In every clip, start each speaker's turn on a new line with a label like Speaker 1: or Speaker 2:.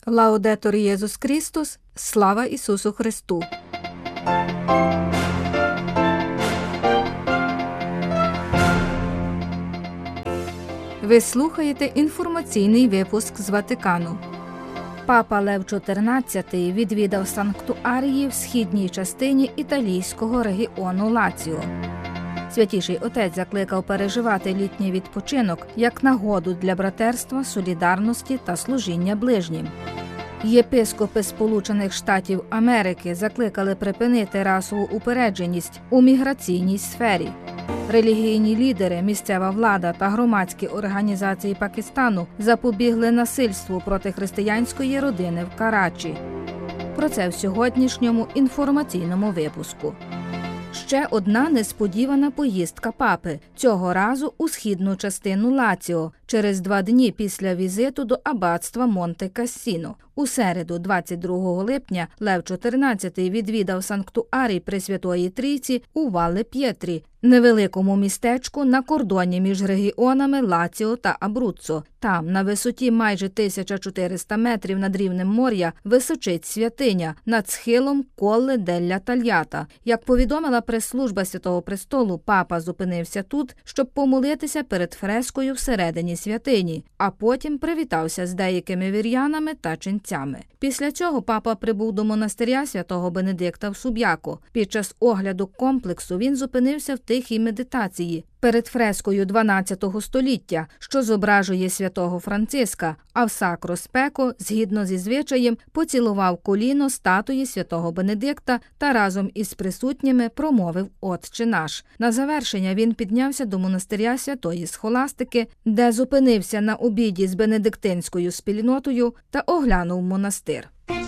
Speaker 1: Лаудетор Єсус Христос, слава Ісусу Христу! Ви слухаєте інформаційний випуск з Ватикану. Папа Лев XIV відвідав санктуарії в східній частині італійського регіону Лаціо. Святіший Отець закликав переживати літній відпочинок як нагоду для братерства, солідарності та служіння ближнім. Єпископи Сполучених Штатів Америки закликали припинити расову упередженість у міграційній сфері. Релігійні лідери, місцева влада та громадські організації Пакистану запобігли насильству проти християнської родини в Карачі. Про це в сьогоднішньому інформаційному випуску. Ще одна несподівана поїздка папи, цього разу у східну частину Лаціо, через 2 дні після візиту до аббатства Монте-Кассіно. У середу, 22 липня, Лев XIV відвідав санктуарій Пресвятої Трійці у Валле-П'єтрі, невеликому містечку на кордоні між регіонами Лаціо та Абруццо. Там, на висоті майже 1400 метрів над рівнем моря, височить святиня над схилом Колле делля Тальята. Як повідомила прес-служба Святого Престолу, папа зупинився тут, щоб помолитися перед фрескою всередині святині, а потім привітався з деякими вір'янами та ченцями. Після цього папа прибув до монастиря Святого Бенедикта в Суб'яко. Під час огляду комплексу він зупинився в тихій медитації перед фрескою 12 століття, що зображує святого Франциска, а в Сакро Спеко, згідно зі звичаєм, поцілував коліно статуї святого Бенедикта та разом із присутніми промовив «Отче наш». На завершення він піднявся до монастиря Святої Схоластики, де зупинився на обіді з бенедиктинською спільнотою та оглянув монастир.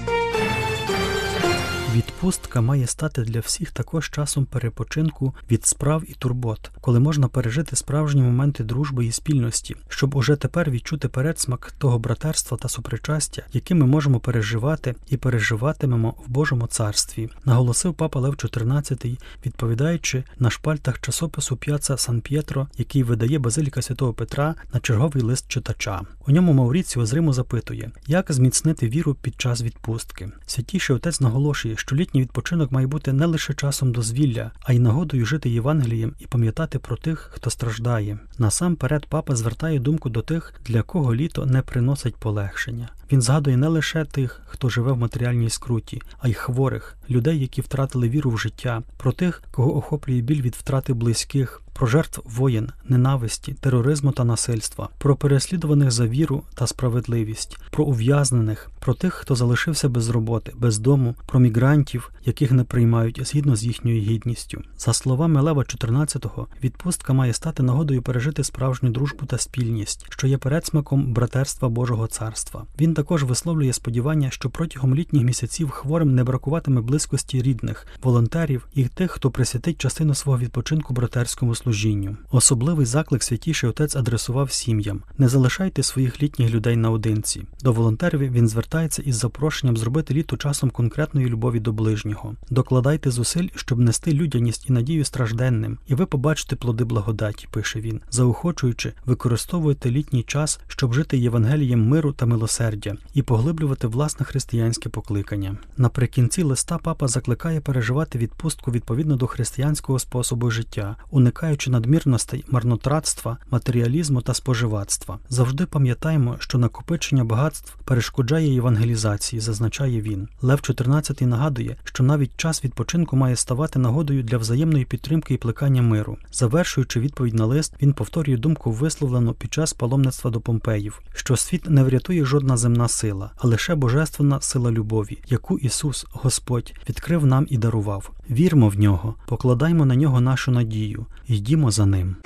Speaker 2: Відпустка має стати для всіх також часом перепочинку від справ і турбот, коли можна пережити справжні моменти дружби і спільності, щоб уже тепер відчути передсмак того братерства та супричастя, яке ми можемо переживати і переживатимемо в Божому царстві, наголосив папа Лев XIV, відповідаючи на шпальтах часопису П'яцца Сан П'єтро, який видає Базиліка Святого Петра, на черговий лист читача. У ньому Мауріціо з Риму запитує, як зміцнити віру під час відпустки. Святіший Отець наголошує, що літній відпочинок має бути не лише часом дозвілля, а й нагодою жити Євангелієм і пам'ятати про тих, хто страждає. Насамперед папа звертає думку до тих, для кого літо не приносить полегшення. Він згадує не лише тих, хто живе в матеріальній скруті, а й хворих, людей, які втратили віру в життя, про тих, кого охоплює біль від втрати близьких, про жертв воєн, ненависті, тероризму та насильства, про переслідуваних за віру та справедливість, про ув'язнених, про тих, хто залишився без роботи, без дому, про мігрантів, яких не приймають згідно з їхньою гідністю. За словами Лева XIV, відпустка має стати нагодою пережити справжню дружбу та спільність, що є передсмаком братерства Божого царства. Він також висловлює сподівання, що протягом літніх місяців хворим не бракуватиме близькості рідних, волонтерів і тих, хто присвятить частину свого відпочинку братерському служінню. Особливий заклик Святіший Отець адресував сім'ям. Не залишайте своїх літніх людей наодинці. До волонтерів він звертається із запрошенням зробити літо часом конкретної любові до ближнього. Докладайте зусиль, щоб нести людяність і надію стражденним, і ви побачите плоди благодаті, пише він. Заохочуючи, використовуйте літній час, щоб жити Євангелієм миру та милосердя і поглиблювати власне християнське покликання. Наприкінці листа папа закликає переживати відпустку відповідно до християнського способу життя, уникаючи надмірностей, марнотратства, матеріалізму та споживацтва. Завжди пам'ятаємо, що накопичення багатств перешкоджає євангелізації, зазначає він. Лев XIV нагадує, що навіть час відпочинку має ставати нагодою для взаємної підтримки і плекання миру. Завершуючи відповідь на лист, він повторює думку, висловлену під час паломництва до Помпеїв, що світ не врятує жодна земна сила, а лише божественна сила любові, яку Ісус, Господь, відкрив нам і дарував. Вірмо в Нього, покладаймо на Нього нашу надію, йдімо за Ним.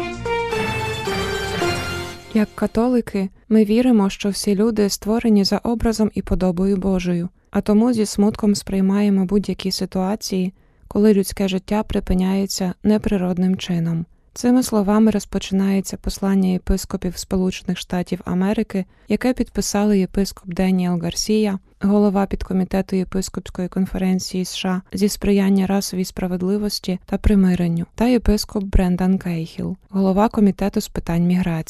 Speaker 3: Як католики, ми віримо, що всі люди створені за образом і подобою Божою, а тому зі смутком сприймаємо будь-які ситуації, коли людське життя припиняється неприродним чином. Цими словами розпочинається послання єпископів Сполучених Штатів Америки, яке підписали єпископ Деніел Гарсія, голова підкомітету Єпископської конференції США зі сприяння расовій справедливості та примиренню, та єпископ Брендан Кейхіл, голова комітету з питань міграції.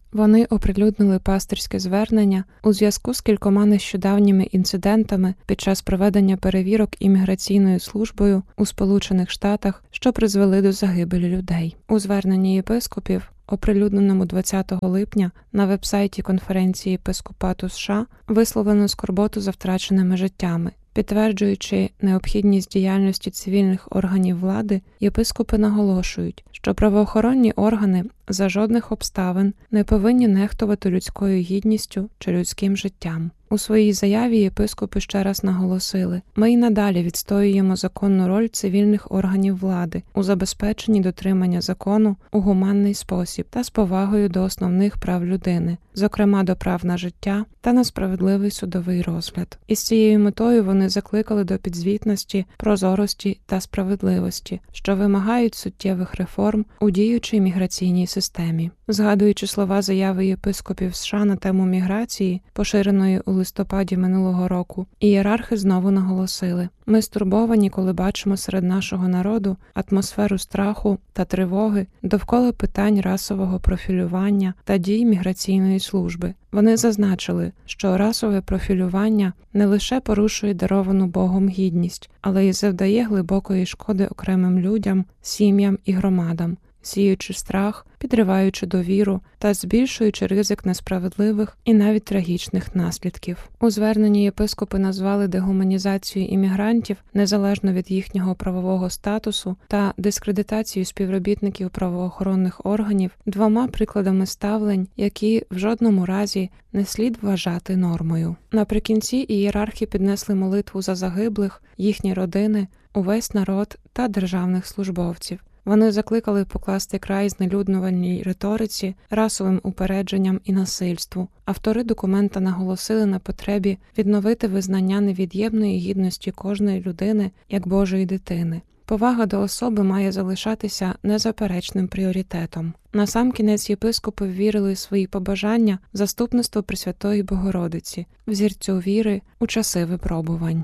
Speaker 3: Вони оприлюднили пастирське звернення у зв'язку з кількома нещодавніми інцидентами під час проведення перевірок імміграційною службою у Сполучених Штатах, що призвели до загибелі людей. У зверненні єпископів, оприлюдненому 20 липня на вебсайті Конференції єпископату США, висловлено скорботу за втраченими життями. Підтверджуючи необхідність діяльності цивільних органів влади, єпископи наголошують, що правоохоронні органи за жодних обставин не повинні нехтувати людською гідністю чи людським життям. У своїй заяві єпископи ще раз наголосили: «Ми й надалі відстоюємо законну роль цивільних органів влади у забезпеченні дотримання закону у гуманний спосіб та з повагою до основних прав людини, зокрема до прав на життя та на справедливий судовий розгляд». Із цією метою вони закликали до підзвітності, прозорості та справедливості, що вимагають суттєвих реформ у діючій міграційній системі. Згадуючи слова заяви єпископів США на тему міграції, поширеної у листопаді минулого року, ієрархи знову наголосили: «Ми стурбовані, коли бачимо серед нашого народу атмосферу страху та тривоги довкола питань расового профілювання та дій міграційної служби». Вони зазначили, що расове профілювання не лише порушує даровану Богом гідність, але й завдає глибокої шкоди окремим людям, сім'ям і громадам, сіючи страх, підриваючи довіру та збільшуючи ризик несправедливих і навіть трагічних наслідків. У зверненні єпископи назвали дегуманізацію іммігрантів, незалежно від їхнього правового статусу, та дискредитацію співробітників правоохоронних органів двома прикладами ставлень, які в жодному разі не слід вважати нормою. Наприкінці ієрархи піднесли молитву за загиблих, їхні родини, увесь народ та державних службовців. Вони закликали покласти край знелюднювальній риториці, расовим упередженням і насильству. Автори документа наголосили на потребі відновити визнання невід'ємної гідності кожної людини як Божої дитини. Повага до особи має залишатися незаперечним пріоритетом. Насамкінець єпископи ввірили свої побажання в заступництво Пресвятої Богородиці, взірцю віри у часи випробувань.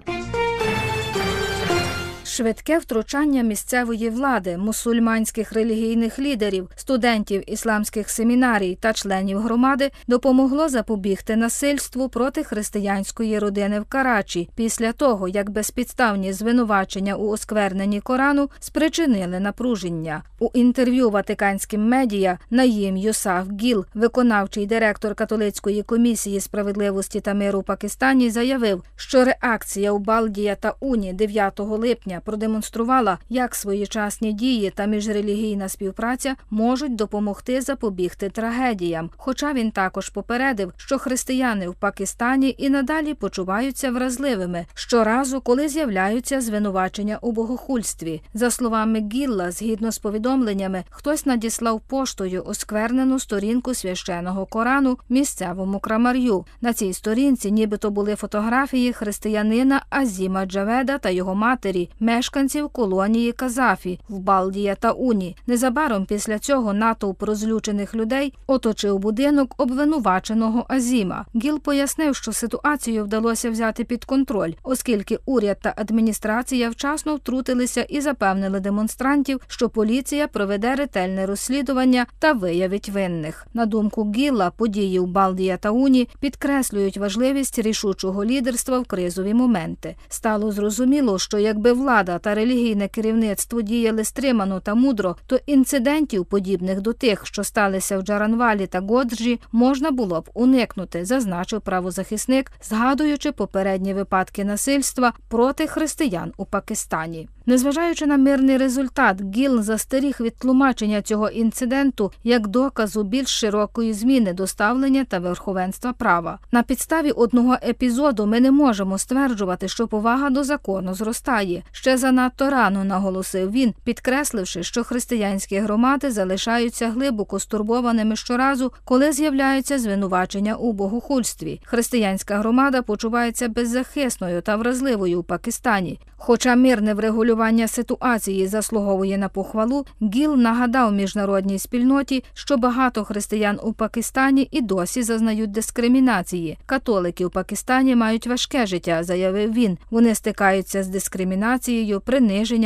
Speaker 1: Швидке втручання місцевої влади, мусульманських релігійних лідерів, студентів ісламських семінарій та членів громади допомогло запобігти насильству проти християнської родини в Карачі після того, як безпідставні звинувачення у оскверненні Корану спричинили напруження. У інтерв'ю ватиканським медіа Наїм Юсаф Гіл, виконавчий директор Католицької комісії справедливості та миру в Пакистані, заявив, що реакція у Балдія та Уні 9 липня продемонструвала, як своєчасні дії та міжрелігійна співпраця можуть допомогти запобігти трагедіям. Хоча він також попередив, що християни в Пакистані і надалі почуваються вразливими щоразу, коли з'являються звинувачення у богохульстві. За словами Гілла, згідно з повідомленнями, хтось надіслав поштою осквернену сторінку священного Корану місцевому крамарю. На цій сторінці нібито були фотографії християнина Азіма Джаведа та його матері, мешканців колонії Казафі в Балдія та Уні. Незабаром після цього натовп розлючених людей оточив будинок обвинуваченого Азіма. Гіл пояснив, що ситуацію вдалося взяти під контроль, оскільки уряд та адміністрація вчасно втрутилися і запевнили демонстрантів, що поліція проведе ретельне розслідування та виявить винних. На думку Гілла, події в Балдія та Уні підкреслюють важливість рішучого лідерства в кризові моменти. Стало зрозуміло, що якби влада та релігійне керівництво діяли стримано та мудро, то інцидентів, подібних до тих, що сталися в Джаранвалі та Годжі, можна було б уникнути, зазначив правозахисник, згадуючи попередні випадки насильства проти християн у Пакистані. Незважаючи на мирний результат, Гіл застеріг від тлумачення цього інциденту як доказу більш широкої зміни до ставлення та верховенства права. На підставі одного епізоду ми не можемо стверджувати, що повага до закону зростає. Ще занадто рано, наголосив він, підкресливши, що християнські громади залишаються глибоко стурбованими щоразу, коли з'являються звинувачення у богохульстві. Християнська громада почувається беззахисною та вразливою у Пакистані. Хоча мирне врегулювання ситуації заслуговує на похвалу, Гіл нагадав міжнародній спільноті, що багато християн у Пакистані і досі зазнають дискримінації. Католики у Пакистані мають важке життя, заявив він. Вони стикаються з дискримінацією, приниженнями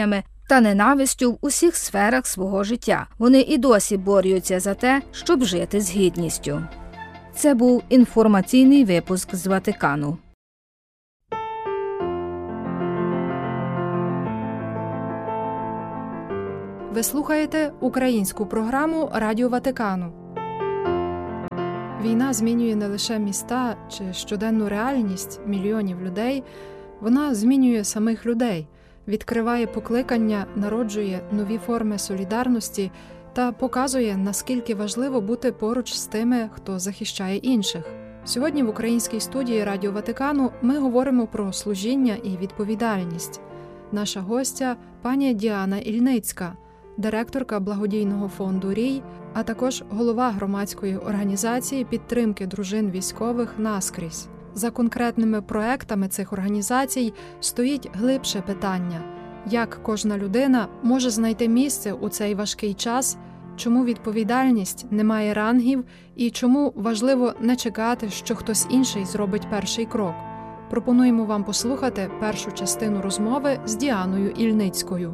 Speaker 1: та ненавистю в усіх сферах свого життя. Вони і досі борються за те, щоб жити з гідністю. Це був інформаційний випуск з Ватикану.
Speaker 4: Ви слухаєте українську програму Радіо Ватикану. Війна змінює не лише міста чи щоденну реальність мільйонів людей, вона змінює самих людей, відкриває покликання, народжує нові форми солідарності та показує, наскільки важливо бути поруч з тими, хто захищає інших. Сьогодні в українській студії Радіо Ватикану ми говоримо про служіння і відповідальність. Наша гостя – пані Діана Ільницька, директорка благодійного фонду «Рій», а також голова громадської організації підтримки дружин військових «Наскрізь». За конкретними проектами цих організацій стоїть глибше питання – як кожна людина може знайти місце у цей важкий час, чому відповідальність не має рангів і чому важливо не чекати, що хтось інший зробить перший крок. Пропонуємо вам послухати першу частину розмови з Діаною Ільницькою.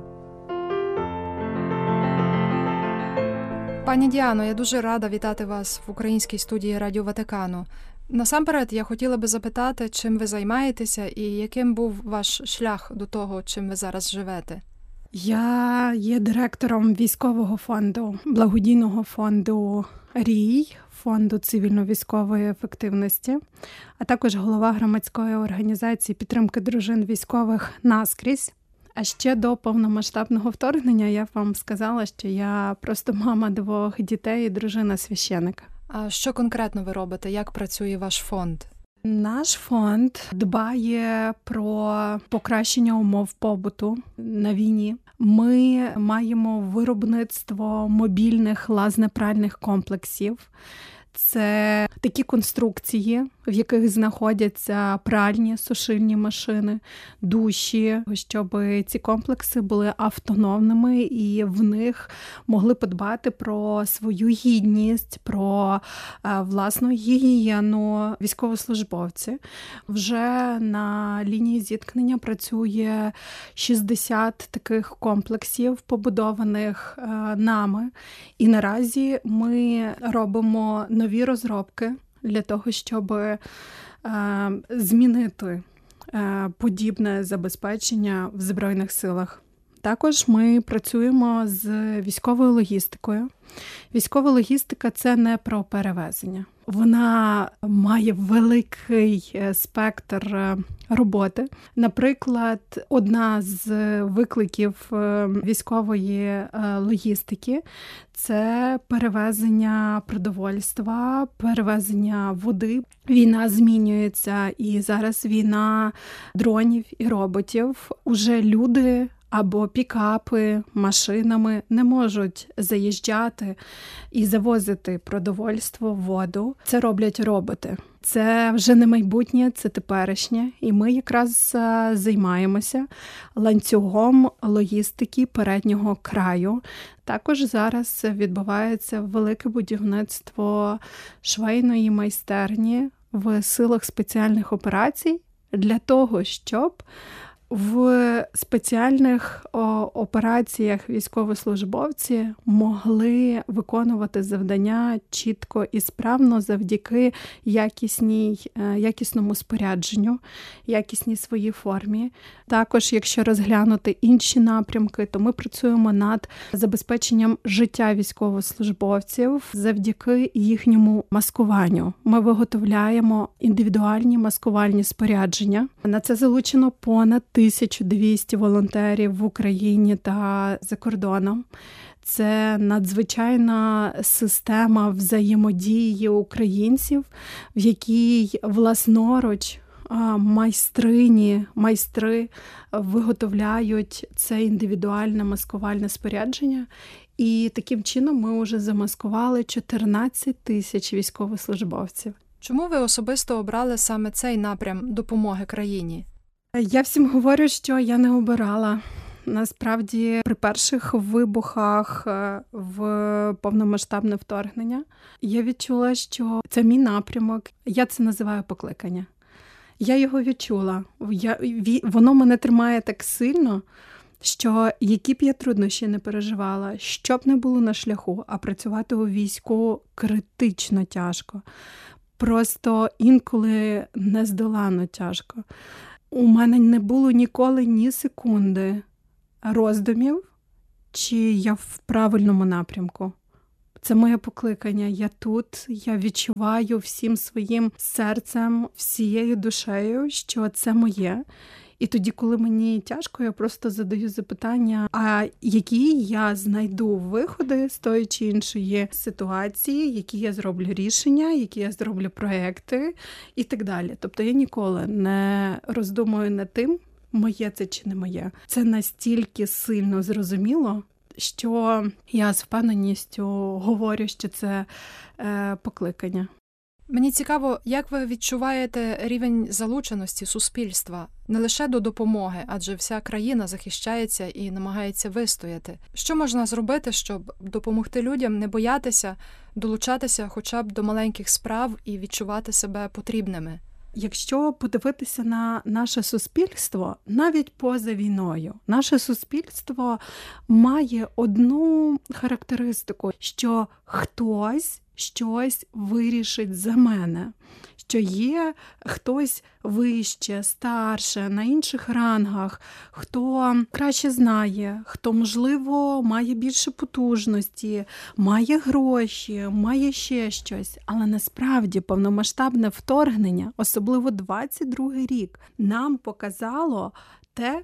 Speaker 4: Пані Діано, я дуже рада вітати вас в українській студії Радіо Ватикану. Насамперед, я хотіла би запитати, чим ви займаєтеся і яким був ваш шлях до того, чим ви зараз живете?
Speaker 5: Я є директором військового фонду, благодійного фонду «Рій», фонду цивільно-військової ефективності, а також голова громадської організації підтримки дружин військових «Наскрізь». А ще до повномасштабного вторгнення я вам сказала, що я просто мама 2 дітей і дружина священика.
Speaker 4: А що конкретно ви робите? Як працює ваш фонд?
Speaker 5: Наш фонд дбає про покращення умов побуту на війні. Ми маємо виробництво мобільних лазнепральних комплексів. Це такі конструкції, в яких знаходяться пральні, сушильні машини, душі, щоб ці комплекси були автономними і в них могли подбати про свою гідність, про власну гігієну військовослужбовці. Вже на лінії зіткнення працює 60 таких комплексів, побудованих нами. І наразі ми робимо нові розробки для того, щоб змінити подібне забезпечення в Збройних силах. Також ми працюємо з військовою логістикою. Військова логістика – це не про перевезення. Вона має великий спектр роботи. Наприклад, одна з викликів військової логістики – це перевезення продовольства, перевезення води. Війна змінюється, і зараз війна дронів і роботів. Уже люди або пікапи машинами не можуть заїжджати і завозити продовольство, воду. Це роблять роботи. Це вже не майбутнє, це теперішнє. І ми якраз займаємося ланцюгом логістики переднього краю. Також зараз відбувається велике будівництво швейної майстерні в силах спеціальних операцій для того, щоб в спеціальних операціях військовослужбовці могли виконувати завдання чітко і справно завдяки якісному спорядженню, якісній своїй формі. Також, якщо розглянути інші напрямки, то ми працюємо над забезпеченням життя військовослужбовців завдяки їхньому маскуванню. Ми виготовляємо індивідуальні маскувальні спорядження. На це залучено понад 1200 волонтерів в Україні та за кордоном. Це надзвичайна система взаємодії українців, в якій власноруч майстри виготовляють це індивідуальне маскувальне спорядження. І таким чином ми вже замаскували 14 тисяч військовослужбовців.
Speaker 4: Чому ви особисто обрали саме цей напрям допомоги країні?
Speaker 5: Я всім говорю, що я не обирала. Насправді, при перших вибухах в повномасштабне вторгнення я відчула, що це мій напрямок. Я це називаю покликання. Я його відчула. Воно мене тримає так сильно, що які б я труднощі не переживала, що б не було на шляху, а працювати у війську критично тяжко. Просто інколи нездоланно тяжко. У мене не було ніколи ні секунди роздумів, чи я в правильному напрямку. Це моє покликання. Я тут, я відчуваю всім своїм серцем, всією душею, що це моє. І тоді, коли мені тяжко, я просто задаю запитання, а які я знайду виходи з тої чи іншої ситуації, які я зроблю рішення, які я зроблю проекти і так далі. Тобто я ніколи не роздумую над тим, моє це чи не моє. Це настільки сильно зрозуміло, що я з впевненістю говорю, що це покликання.
Speaker 4: Мені цікаво, як ви відчуваєте рівень залученості суспільства не лише до допомоги, адже вся країна захищається і намагається вистояти. Що можна зробити, щоб допомогти людям не боятися долучатися хоча б до маленьких справ і відчувати себе потрібними?
Speaker 5: Якщо подивитися на наше суспільство, навіть поза війною, наше суспільство має одну характеристику, що хтось щось вирішить за мене, що є хтось вище, старше, на інших рангах, хто краще знає, хто, можливо, має більше потужності, має гроші, має ще щось. Але насправді повномасштабне вторгнення, особливо 22-й рік, нам показало те,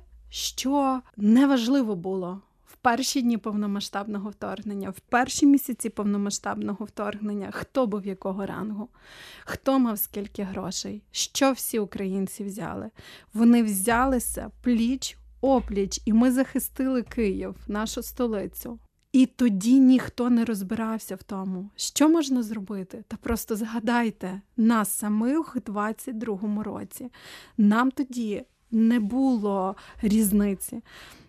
Speaker 5: що неважливо було. В перші дні повномасштабного вторгнення, в перші місяці повномасштабного вторгнення, хто був якого рангу, хто мав скільки грошей, що всі українці взяли. Вони взялися пліч-опліч, і ми захистили Київ, нашу столицю. І тоді ніхто не розбирався в тому, що можна зробити. Та просто згадайте нас самих у 22-му році. Нам тоді не було різниці.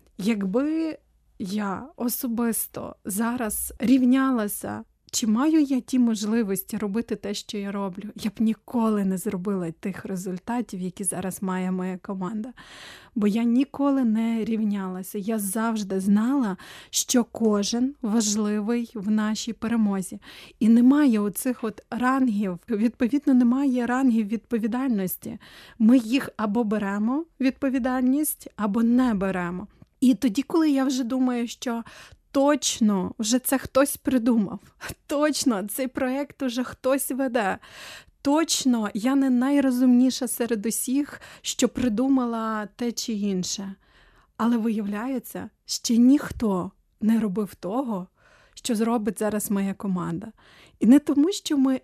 Speaker 5: Якби я особисто зараз рівнялася, чи маю я ті можливості робити те, що я роблю, я б ніколи не зробила тих результатів, які зараз має моя команда. Бо я ніколи не рівнялася. Я завжди знала, що кожен важливий в нашій перемозі. І немає оцих от рангів, відповідно, немає рангів відповідальності. Ми їх або беремо, відповідальність, або не беремо. І тоді, коли я вже думаю, що точно вже це хтось придумав, точно цей проєкт уже хтось веде, точно я не найрозумніша серед усіх, що придумала те чи інше. Але виявляється, ще ніхто не робив того, що зробить зараз моя команда. І не тому, що ми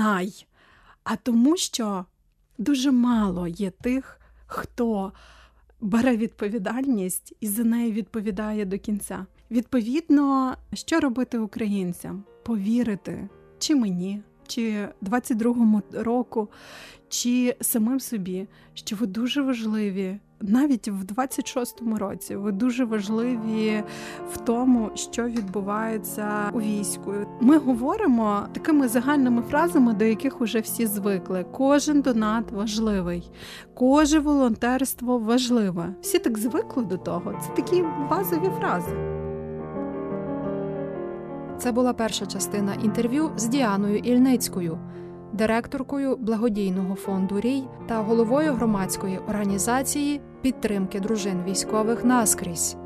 Speaker 5: а тому, що дуже мало є тих, хто бере відповідальність і за неї відповідає до кінця. Відповідно, що робити українцям? Повірити, чи мені, чи 22-му року, чи самим собі, що ви дуже важливі, навіть в 26-му році, ви дуже важливі в тому, що відбувається у війську. Ми говоримо такими загальними фразами, до яких уже всі звикли. Кожен донат важливий, кожне волонтерство важливе. Всі так звикли до того. Це такі базові фрази.
Speaker 4: Це була перша частина інтерв'ю з Діаною Ільницькою, директоркою благодійного фонду «Рій» та головою громадської організації підтримки дружин військових «Наскрізь».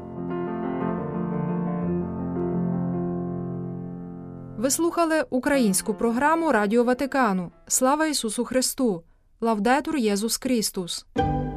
Speaker 4: Ви слухали українську програму Радіо Ватикану. Слава Ісусу Христу! Лавдетур Єсус Христос!